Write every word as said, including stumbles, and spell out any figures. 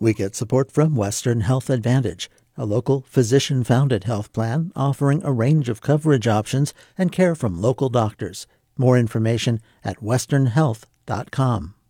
We get support from Western Health Advantage, a local physician-founded health plan offering a range of coverage options and care from local doctors. More information at western health dot com.